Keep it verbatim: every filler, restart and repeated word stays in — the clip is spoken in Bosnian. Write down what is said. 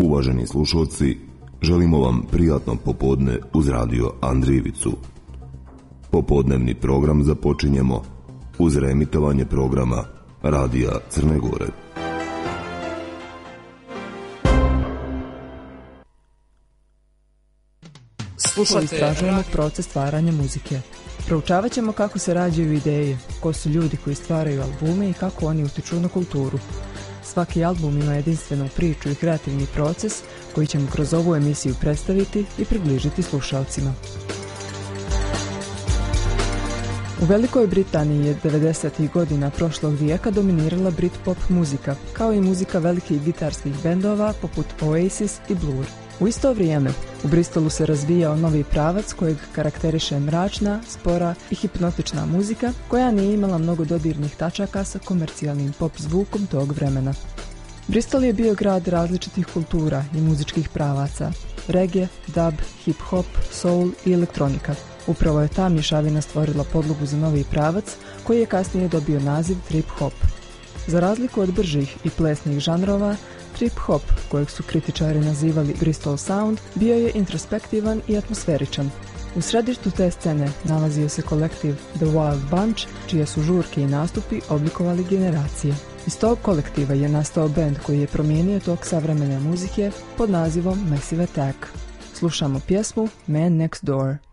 Uvaženi slušalci, želimo vam prijatno popodne uz radio Andrijevicu. Popodnevni program započinjemo uz reemitovanje programa Radija Crne Gore. Slušajte, istražujemo proces stvaranja muzike. Proučavat ćemo kako se rađaju ideje, ko su ljudi koji stvaraju albume i kako oni utiču na kulturu. Svaki album ima jedinstvenu priču i kreativni proces koji ćemo kroz ovu emisiju predstaviti i približiti slušalcima. U Velikoj Britaniji je devedesetih godina prošlog vijeka dominirala Britpop muzika, kao i muzika velikih gitarskih bendova poput Oasis i Blur. U isto vrijeme, u Bristolu se razvijao novi pravac kojeg karakteriše mračna, spora i hipnotična muzika koja nije imala mnogo dodirnih tačaka sa komercijalnim pop zvukom tog vremena. Bristol je bio grad različitih kultura i muzičkih pravaca, reggae, dub, hip-hop, soul i elektronika. Upravo je ta mješavina stvorila podlogu za novi pravac koji je kasnije dobio naziv trip-hop. Za razliku od bržih i plesnih žanrova, trip-hop, kojeg su kritičari nazivali Bristol Sound, bio je introspektivan i atmosferičan. U središtu te scene nalazio se kolektiv The Wild Bunch, čije su žurke i nastupi oblikovali generacije. Iz tog kolektiva je nastao bend koji je promijenio tok savremene muzike pod nazivom Massive Attack. Slušamo pjesmu Man Next Door.